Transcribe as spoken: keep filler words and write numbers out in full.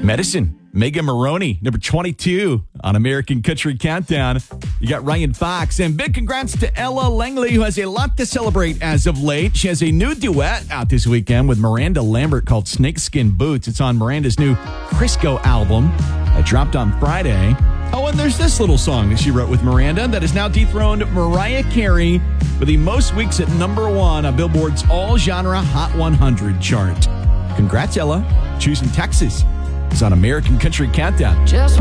Medicine, Megan Maroney, number twenty-two on American Country Countdown. You got Ryan Fox, and big congrats to Ella Langley, who has a lot to celebrate as of late. She has a new duet out this weekend with Miranda Lambert called Snakeskin Boots. It's on Miranda's new Crisco album that dropped on Friday. Oh, and there's this little song that she wrote with Miranda that has now dethroned Mariah Carey with the most weeks at number one on Billboard's all-genre Hot one hundred chart. Congrats, Ella. Choosing Texas is on American Country Countdown. Just